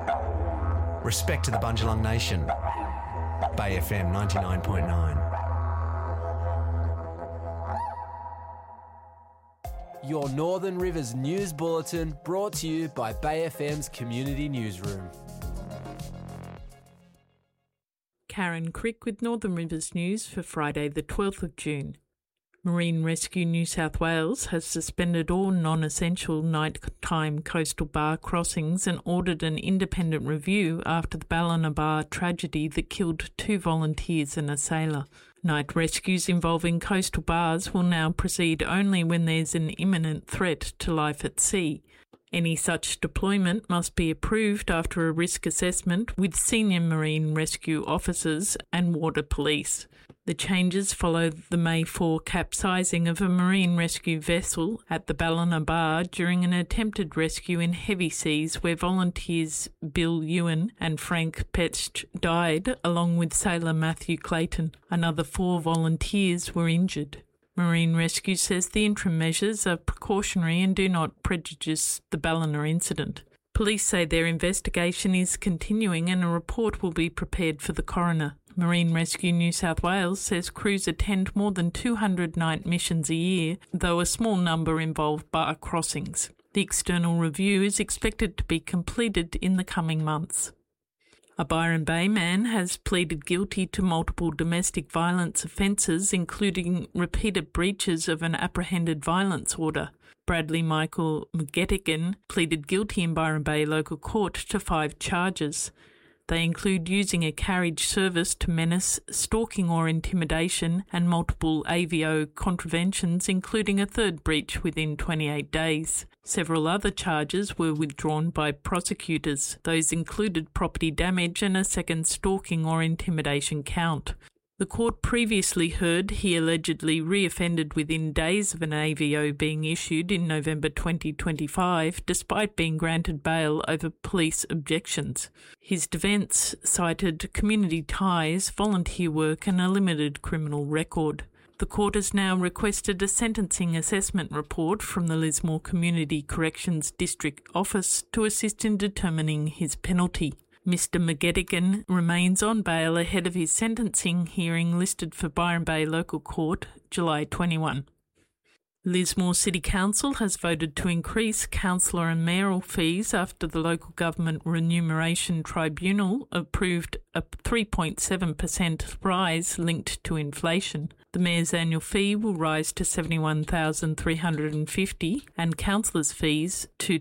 Respect to the Bundjalung Nation. Bay FM 99.9. Your Northern Rivers News Bulletin brought to you by Bay FM's Community Newsroom. Karen Crick with Northern Rivers News for Friday the 12th of June. Marine Rescue New South Wales has suspended all non-essential nighttime coastal bar crossings and ordered an independent review after the Ballina Bar tragedy that killed 2 volunteers and a sailor. Night rescues involving coastal bars will now proceed only when there's an imminent threat to life at sea. Any such deployment must be approved after a risk assessment with senior marine rescue officers and water police. The changes follow the May 4 capsizing of a marine rescue vessel at the Ballina Bar during an attempted rescue in heavy seas where volunteers Bill Ewan and Frank Petsch died, along with sailor Matthew Clayton. Another 4 volunteers were injured. Marine Rescue says the interim measures are precautionary and do not prejudice the Ballina incident. Police say their investigation is continuing and a report will be prepared for the coroner. Marine Rescue New South Wales says crews attend more than 200 night missions a year, though a small number involve bar crossings. The external review is expected to be completed in the coming months. A Byron Bay man has pleaded guilty to multiple domestic violence offences, including repeated breaches of an apprehended violence order. Bradley Michael McGettigan pleaded guilty in Byron Bay Local Court to 5 charges. They include using a carriage service to menace, stalking or intimidation, and multiple AVO contraventions, including a 3rd breach within 28 days. Several other charges were withdrawn by prosecutors. Those included property damage and a 2nd stalking or intimidation count. The court previously heard he allegedly reoffended within days of an AVO being issued in November 2025, despite being granted bail over police objections. His defence cited community ties, volunteer work and a limited criminal record. The court has now requested a sentencing assessment report from the Lismore Community Corrections District Office to assist in determining his penalty. Mr McGettigan remains on bail ahead of his sentencing hearing listed for Byron Bay Local Court, July 21. Lismore City Council has voted to increase councillor and mayoral fees after the Local Government Remuneration Tribunal approved a 3.7% rise linked to inflation. The mayor's annual fee will rise to $71,350 and councillors' fees to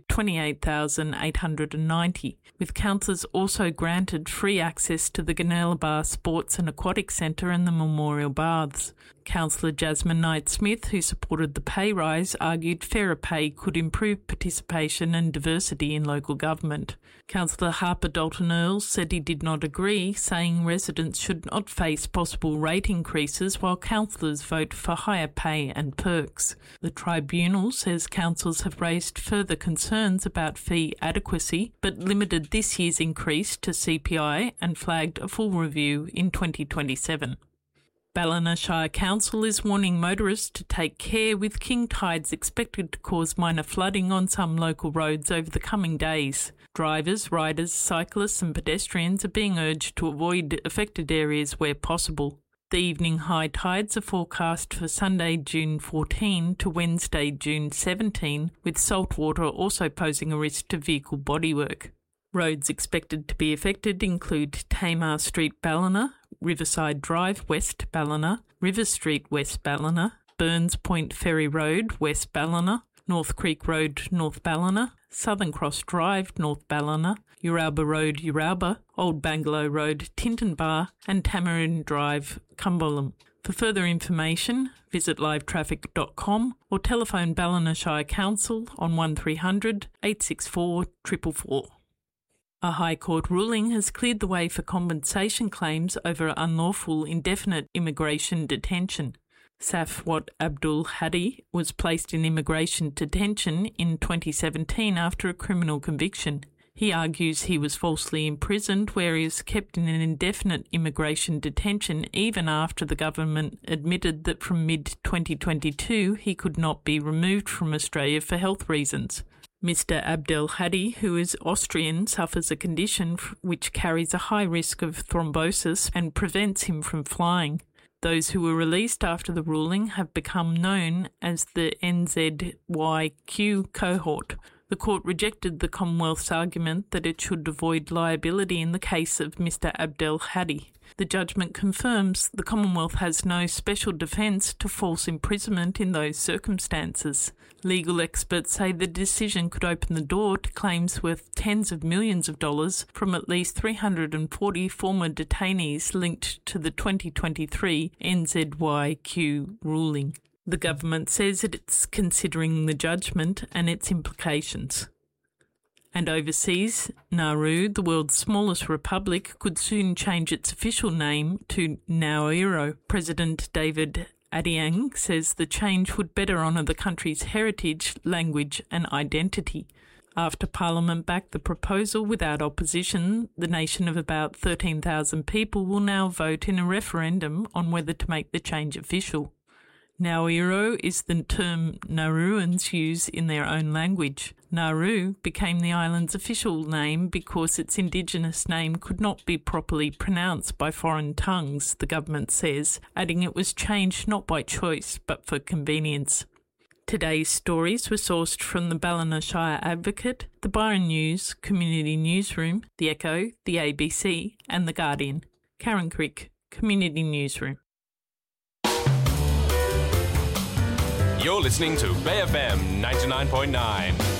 $28,890, with councillors also granted free access to the Gunilla Bar Sports and Aquatic Centre and the Memorial Baths. Councillor Jasmine Knight-Smith, who supported the pay rise, argued fairer pay could improve participation and diversity in local government. Councillor Harper Dalton-Earl said he did not agree, saying residents should not face possible rate increases while councillors vote for higher pay and perks. The tribunal says councils have raised further concerns about fee adequacy, but limited this year's increase to CPI and flagged a full review in 2027. Ballina Shire Council is warning motorists to take care with king tides expected to cause minor flooding on some local roads over the coming days. Drivers, riders, cyclists and pedestrians are being urged to avoid affected areas where possible. The evening high tides are forecast for Sunday, June 14 to Wednesday, June 17, with saltwater also posing a risk to vehicle bodywork. Roads expected to be affected include Tamar Street, Ballina, Riverside Drive, West Ballina, River Street, West Ballina, Burns Point Ferry Road, West Ballina, North Creek Road, North Ballina, Southern Cross Drive, North Ballina, Uralba Road, Uralba, Old Bangalow Road, Tintinbar, and Tamarind Drive, Cumberland. For further information, visit livetraffic.com or telephone Ballina Shire Council on 1300 864 444. A High Court ruling has cleared the way for compensation claims over unlawful indefinite immigration detention. Safwat Abdul Hadi was placed in immigration detention in 2017 after a criminal conviction. He argues he was falsely imprisoned, where he was kept in an indefinite immigration detention even after the government admitted that from mid-2022 he could not be removed from Australia for health reasons. Mr. Abdel Hadi, who is Austrian, suffers a condition which carries a high risk of thrombosis and prevents him from flying. Those who were released after the ruling have become known as the NZYQ cohort. The court rejected the Commonwealth's argument that it should avoid liability in the case of Mr. Abdel Hadi. The judgment confirms the Commonwealth has no special defence to false imprisonment in those circumstances. Legal experts say the decision could open the door to claims worth tens of millions of dollars from at least 340 former detainees linked to the 2023 NZYQ ruling. The government says it's considering the judgment and its implications. And overseas, Nauru, the world's smallest republic, could soon change its official name to Nauru. President David Adiang says the change would better honour the country's heritage, language and identity. After Parliament backed the proposal without opposition, the nation of about 13,000 people will now vote in a referendum on whether to make the change official. Nauru is the term Nauruans use in their own language. Nauru became the island's official name because its indigenous name could not be properly pronounced by foreign tongues, the government says, adding it was changed not by choice but for convenience. Today's stories were sourced from the Ballina Shire Advocate, the Byron News, Community Newsroom, The Echo, The ABC and The Guardian. Karen Crick, Community Newsroom. You're listening to Bay FM 99.9.